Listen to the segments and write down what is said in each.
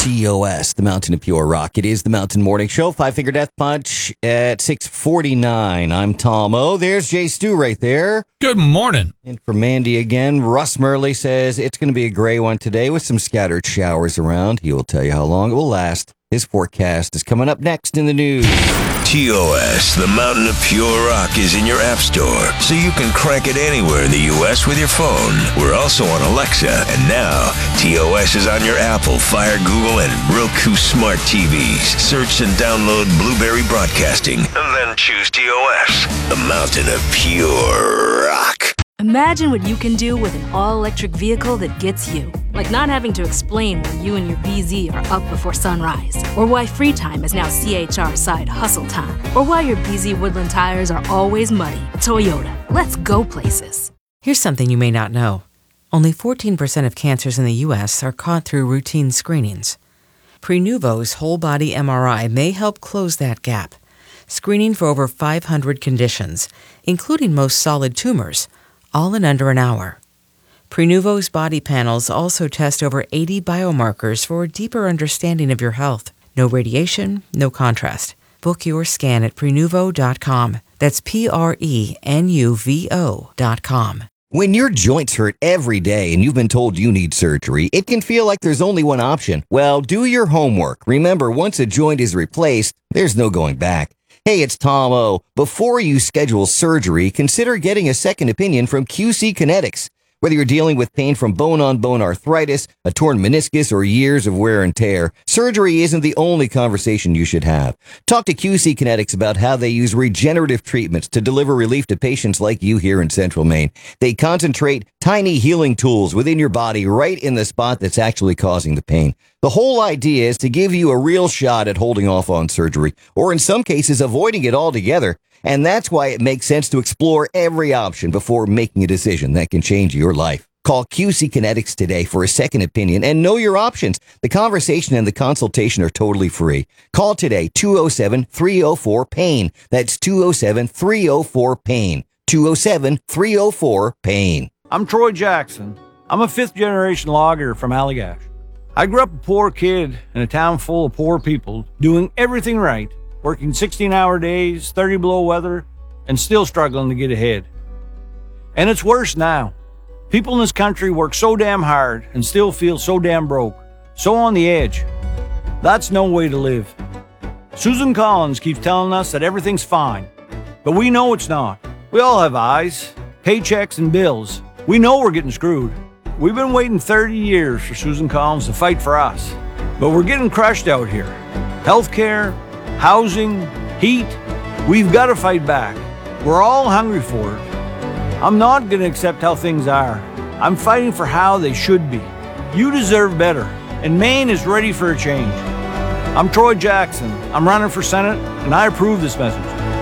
TOS, the Mountain of Pure Rock. It is the Mountain Morning Show, Five Finger Death Punch at 6:49. I'm Tom O. There's Jay Stu right there. Good morning. And for Mandy again, Russ Murley says it's going to be a gray one today with some scattered showers around. He will tell you how long it will last. His forecast is coming up next in the news. TOS, the Mountain of Pure Rock, is in your app store, so you can crank it anywhere in the U.S. with your phone. We're also on Alexa, and now TOS is on your Apple, Fire, Google, and Roku smart TVs. Search and download Blueberry Broadcasting, and then choose TOS, the Mountain of Pure Rock. Imagine what you can do with an all-electric vehicle that gets you. Like not having to explain why you and your BZ are up before sunrise. Or why free time is now CHR side hustle time. Or why your BZ Woodland tires are always muddy. Toyota, let's go places. Here's something you may not know. Only 14% of cancers in the U.S. are caught through routine screenings. Prenuvo's whole-body MRI may help close that gap. Screening for over 500 conditions, including most solid tumors, all in under an hour. Prenuvo's body panels also test over 80 biomarkers for a deeper understanding of your health. No radiation, no contrast. Book your scan at Prenuvo.com. That's Prenuvo.com. When your joints hurt every day and you've been told you need surgery, it can feel like there's only one option. Well, do your homework. Remember, once a joint is replaced, there's no going back. Hey, it's Tom O. Before you schedule surgery, consider getting a second opinion from QC Kinetics. Whether you're dealing with pain from bone-on-bone arthritis, a torn meniscus, or years of wear and tear, surgery isn't the only conversation you should have. Talk to QC Kinetics about how they use regenerative treatments to deliver relief to patients like you here in Central Maine. They concentrate tiny healing tools within your body right in the spot that's actually causing the pain. The whole idea is to give you a real shot at holding off on surgery, or in some cases avoiding it altogether. And that's why it makes sense to explore every option before making a decision that can change your life. Call QC Kinetics today for a second opinion and know your options. The conversation and the consultation are totally free. Call today, 207-304-PAIN. That's 207-304-PAIN. 207-304-PAIN. I'm Troy Jackson. I'm a fifth-generation logger from Allagash. I grew up a poor kid in a town full of poor people, doing everything right, working 16-hour days, 30 below weather, and still struggling to get ahead. And it's worse now. People in this country work so damn hard and still feel so damn broke, so on the edge. That's no way to live. Susan Collins keeps telling us that everything's fine, but we know it's not. We all have eyes, paychecks, and bills. We know we're getting screwed. We've been waiting 30 years for Susan Collins to fight for us, but we're getting crushed out here. Healthcare, housing, heat, we've got to fight back. We're all hungry for it. I'm not going to accept how things are. I'm fighting for how they should be. You deserve better, and Maine is ready for a change. I'm Troy Jackson. I'm running for Senate, and I approve this message.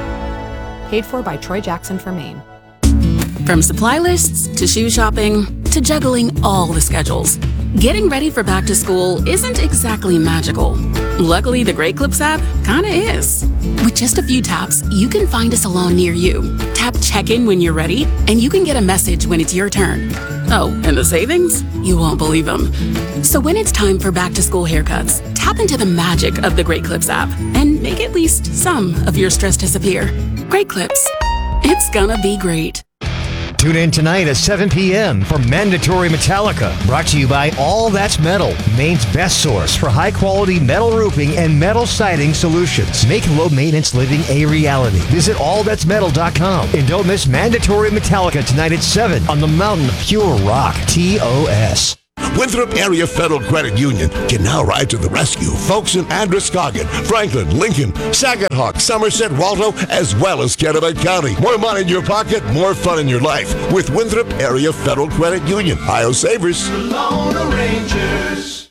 Paid for by Troy Jackson for Maine. From supply lists to shoe shopping to juggling all the schedules, getting ready for back to school isn't exactly magical. Luckily, the Great Clips app kinda is. With just a few taps, you can find a salon near you. Tap check-in when you're ready, and you can get a message when it's your turn. Oh, and the savings? You won't believe them. So when it's time for back to school haircuts, tap into the magic of the Great Clips app and make at least some of your stress disappear. Great Clips. It's gonna be great. Tune in tonight at 7 p.m. for Mandatory Metallica, brought to you by All That's Metal, Maine's best source for high-quality metal roofing and metal siding solutions. Make low-maintenance living a reality. Visit allthat'smetal.com and don't miss Mandatory Metallica tonight at 7 on the Mountain of Pure Rock, TOS. Winthrop Area Federal Credit Union can now ride to the rescue folks in Androscoggin, Franklin, Lincoln, Saginaw, Somerset, Waldo, as well as Kennebec County. More money in your pocket, more fun in your life with Winthrop Area Federal Credit Union. Ohio Savers. The Lone Rangers.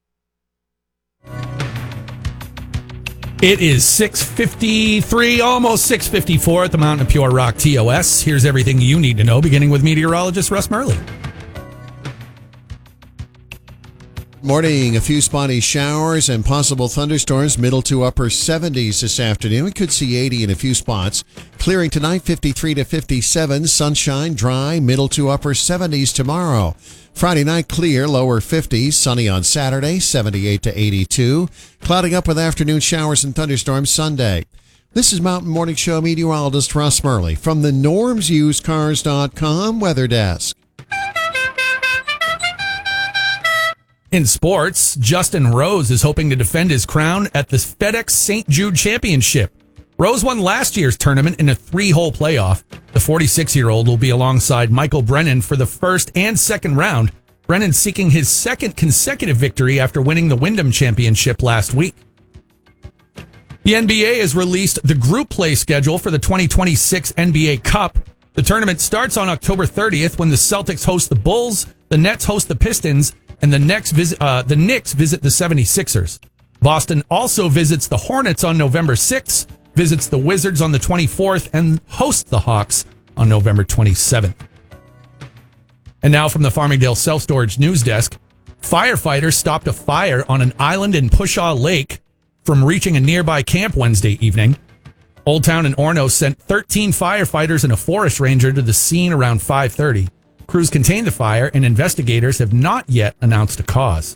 It is 6:53, almost 6:54 at the Mountain of Pure Rock TOS. Here's everything you need to know, beginning with meteorologist Russ Murley. Morning, a few spotty showers and possible thunderstorms, middle to upper 70s this afternoon. We could see 80 in a few spots. Clearing tonight, 53 to 57. Sunshine, dry, middle to upper 70s tomorrow. Friday night, clear, lower 50s. Sunny on Saturday, 78 to 82. Clouding up with afternoon showers and thunderstorms Sunday. This is Mountain Morning Show meteorologist Russ Murley from the NormsUseCars.com Weather Desk. In sports, Justin Rose is hoping to defend his crown at the FedEx St. Jude Championship. Rose won last year's tournament in a 3-hole playoff. The 46-year-old will be alongside Michael Brennan for the first and second round. Brennan seeking his second consecutive victory after winning the Wyndham Championship last week. The NBA has released the group play schedule for the 2026 NBA Cup. The tournament starts on October 30th when the Celtics host the Bulls, the Nets host the Pistons, and the Knicks visit the 76ers. Boston also visits the Hornets on November 6th, visits the Wizards on the 24th, and hosts the Hawks on November 27th. And now from the Farmingdale Self-Storage News Desk, firefighters stopped a fire on an island in Pushaw Lake from reaching a nearby camp Wednesday evening. Old Town and Orono sent 13 firefighters and a forest ranger to the scene around 5:30. Crews contained the fire, and investigators have not yet announced a cause.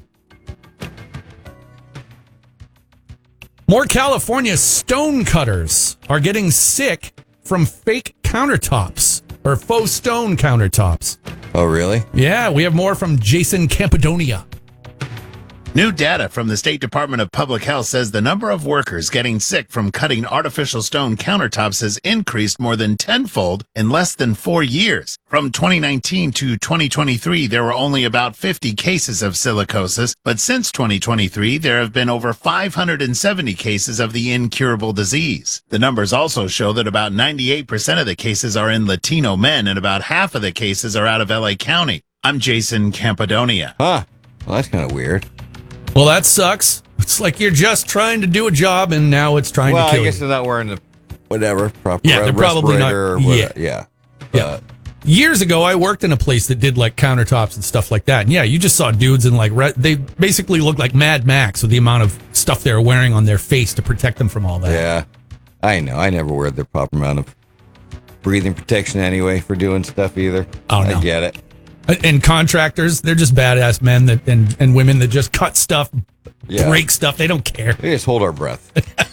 More California stone cutters are getting sick from fake countertops, or faux stone countertops. Oh, really? Yeah, we have more from Jason Campidonia. New data from the State Department of Public Health says the number of workers getting sick from cutting artificial stone countertops has increased more than tenfold in less than 4 years. From 2019 to 2023, there were only about 50 cases of silicosis, but since 2023, there have been over 570 cases of the incurable disease. The numbers also show that about 98% of the cases are in Latino men, and about half of the cases are out of LA County. I'm Jason Campidonia. Huh. Well, that's kind of weird. Well, that sucks. It's like you're just trying to do a job, and now it's trying to kill you. Well, I guess they're not wearing the proper they're probably not. or Yeah. Years ago, I worked in a place that did like countertops and stuff like that. And yeah, you just saw dudes in like they basically looked like Mad Max with the amount of stuff they were wearing on their face to protect them from all that. Yeah, I know. I never wear the proper amount of breathing protection anyway for doing stuff either. Oh, no. I get it. And contractors, they're just badass men and women that just cut stuff, break stuff. They don't care. They just hold our breath.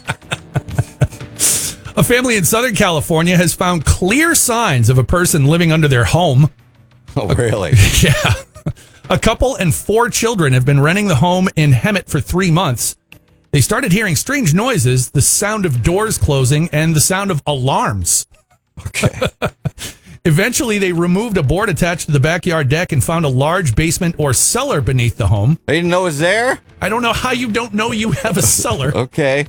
A family in Southern California has found clear signs of a person living under their home. Oh, really? Yeah. A couple and 4 children have been renting the home in Hemet for 3 months. They started hearing strange noises, the sound of doors closing, and the sound of alarms. Okay. Eventually, they removed a board attached to the backyard deck and found a large basement or cellar beneath the home. They didn't know it was there? I don't know how you don't know you have a cellar. Okay.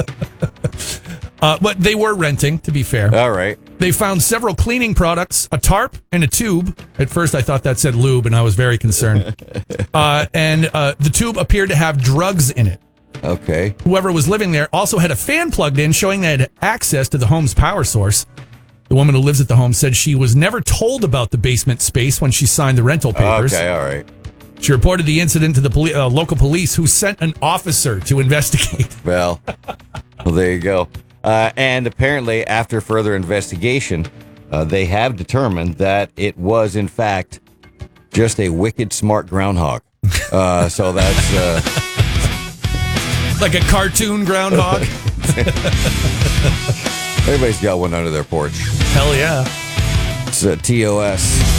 But they were renting, to be fair. All right. They found several cleaning products, a tarp, and a tube. At first, I thought that said lube, and I was very concerned. And the tube appeared to have drugs in it. Okay. Whoever was living there also had a fan plugged in, showing they had access to the home's power source. The woman who lives at the home said she was never told about the basement space when she signed the rental papers. Okay, all right. She reported the incident to the local police, who sent an officer to investigate. Well, there you go. And apparently, after further investigation, they have determined that it was, in fact, just a wicked smart groundhog. So that's... like a cartoon groundhog? Everybody's got one under their porch. Hell yeah. It's TOS.